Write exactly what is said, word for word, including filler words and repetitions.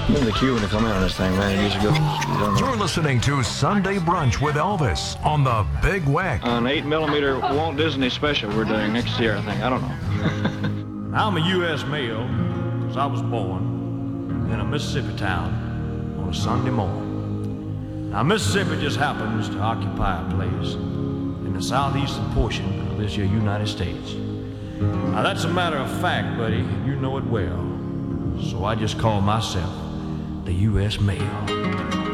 Even the Cuban to come in on this thing, man, years ago. You don't know. You're listening to Sunday Brunch with Elvis on the Big Weck. An eight millimeter Walt Disney special we're doing next year, I think. I don't know. I'm a U S male because I was born in a Mississippi town on a Sunday morning. Now, Mississippi just happens to occupy a place in the southeastern portion of this here United States. Now, that's a matter of fact, buddy. You know it well. So I just call myself the U S Mail.